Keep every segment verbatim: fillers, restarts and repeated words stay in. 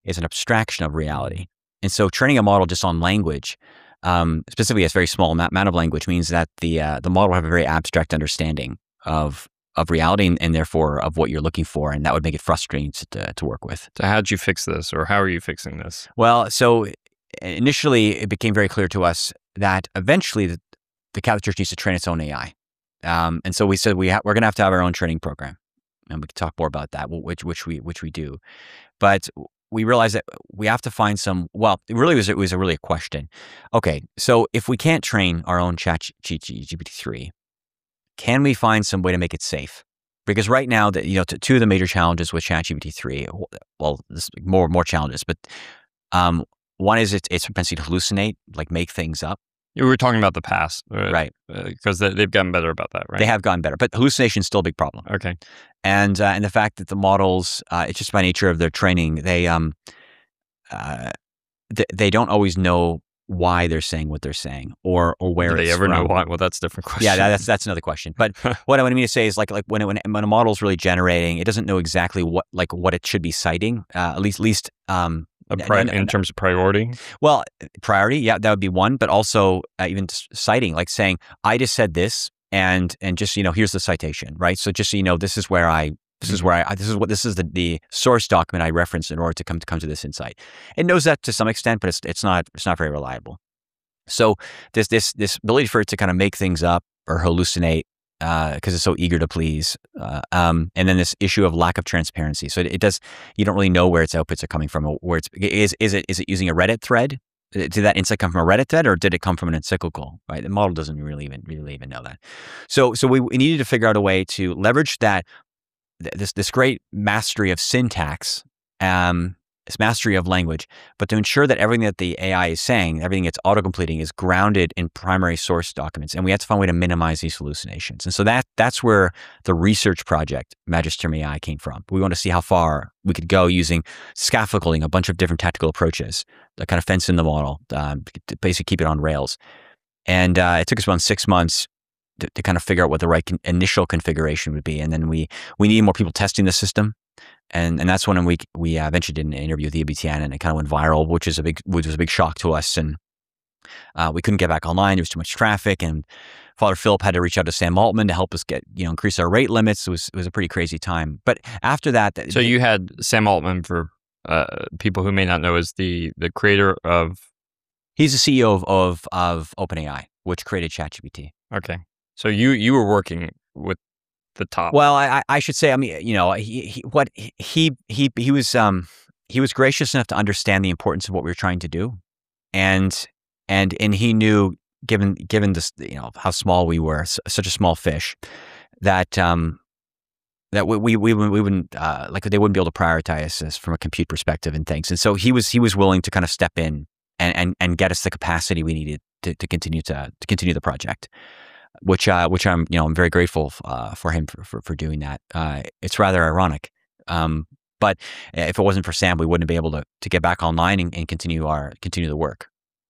is an abstraction of reality. And so training a model just on language, um, specifically a very small amount of language, means that the uh, the model will have a very abstract understanding of of reality and, and therefore of what you're looking for, and that would make it frustrating to, to, to work with. So how'd you fix this, or how are you fixing this? Well, so initially it became very clear to us that eventually the, the Catholic Church needs to train its own A I. Um, and so we said we ha- we're going to have to have our own training program, and we can talk more about that, which which we which we do. But we realized that we have to find some. Well, it really was it was a really a question. Okay, so if we can't train our own Chat G P T three, can we find some way to make it safe? Because right now, the, you know, t- two of the major challenges with Chat G P T three, well, there's more more challenges, but um, one is its its propensity to hallucinate, like make things up. You were talking about the past, right? Because uh, they, they've gotten better about that, right? They have gotten better, but hallucination is still a big problem. Okay, and uh, and the fact that the models, uh, it's just by nature of their training, they um, uh, th- they don't always know why they're saying what they're saying, or or where. Do they it's ever from. know why? Well, that's a different question. Yeah, that, that's that's another question. But what I mean to say is, like like when it, when, when a model is really generating, it doesn't know exactly what like what it should be citing. Uh, at least least um, a pri- in terms of priority. Well, priority, yeah, that would be one. But also uh, even citing, like saying, I just said this, and and just you know, here's the citation, right? So just so you know, this is where I. This is where I, this is what, this is the, the source document I referenced in order to come to come to this insight. It knows that to some extent, but it's it's not it's not very reliable. So this this this ability for it to kind of make things up or hallucinate because uh, it's so eager to please, uh, um, and then this issue of lack of transparency. So it, it does you don't really know where its outputs are coming from. Or where it's is is it is it using a Reddit thread? Did that insight come from a Reddit thread, or did it come from an encyclical? Right, the model doesn't really even really even know that. So so we, we needed to figure out a way to leverage that this this great mastery of syntax. Um, This mastery of language, but to ensure that everything that the A I is saying, everything it's auto-completing, is grounded in primary source documents. And we had to find a way to minimize these hallucinations. And so that that's where the research project, Magisterium A I, came from. We want to see how far we could go using scaffolding, a bunch of different tactical approaches that kind of fence in the model, um, to basically keep it on rails. And uh, it took us around six months to, to kind of figure out what the right con- initial configuration would be. And then we we needed more people testing the system. And and that's when we we uh, ventured in an interview with E B T N, and it kind of went viral, which is a big which was a big shock to us. And uh, we couldn't get back online; there was too much traffic. And Father Philip had to reach out to Sam Altman to help us get you know increase our rate limits. It was it was a pretty crazy time. But after that, so you had Sam Altman, for uh, people who may not know, is the the creator of. He's the C E O of of, of OpenAI, which created ChatGPT. Okay, so you you were working with the top. Well, I I should say, I mean, you know, he, he what he he he was um he was gracious enough to understand the importance of what we were trying to do, and and and he knew, given given this, you know, how small we were, such a small fish, that um that we we we, we wouldn't uh, like they wouldn't be able to prioritize us from a compute perspective and things, and so he was he was willing to kind of step in and and and get us the capacity we needed to to continue to to continue the project. Which, uh, which I'm, you know, I'm very grateful uh, for him for, for, for doing that. Uh, it's rather ironic, um, but if it wasn't for Sam, we wouldn't be able to to get back online and, and continue our continue the work.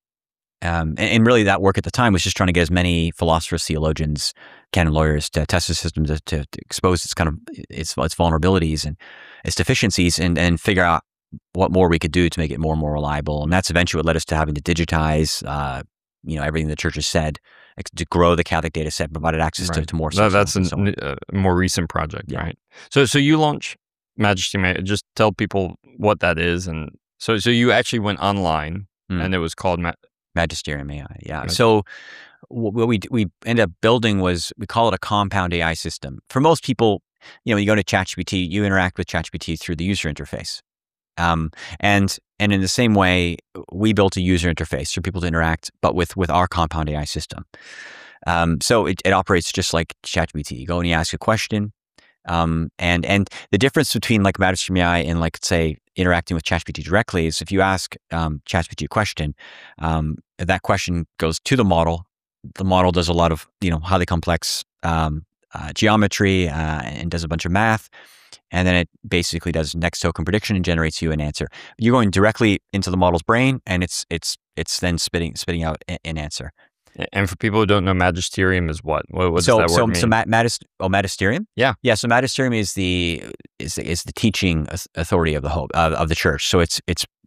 Um, and, and really, that work at the time was just trying to get as many philosophers, theologians, canon lawyers to test the system to, to, to expose its kind of its its vulnerabilities and its deficiencies, and and figure out what more we could do to make it more and more reliable. And that's eventually what led us to having to digitize, uh, you know, everything the church has said, to grow the Catholic data set, provided access right. to, to more. That, that's a so uh, more recent project, yeah. right? So, so you launch Magisterium. Just tell people what that is, and so, so you actually went online, mm. and it was called Ma- Magisterium A I. Yeah. Mag- so, what we we ended up building was, we call it a compound A I system. For most people, you know, when you go to ChatGPT, you interact with ChatGPT through the user interface. Um, and and in the same way, we built a user interface for people to interact, but with with our compound A I system. Um, so it, it operates just like ChatGPT. You go and you ask a question, um, and and the difference between like Magisterium A I and, like, say, interacting with ChatGPT directly is, if you ask um, ChatGPT a question, um, that question goes to the model. The model does a lot of you know highly complex um, uh, geometry uh, and does a bunch of math. And then it basically does next token prediction and generates you an answer. You're going directly into the model's brain, and it's it's it's then spitting spitting out an answer. And for people who don't know, magisterium is what? What, what so, does that so, word mean? So, ma- magist- oh, magisterium? Yeah. Yeah. So magisterium is the is is the teaching authority of the whole uh, of the church. So it's it's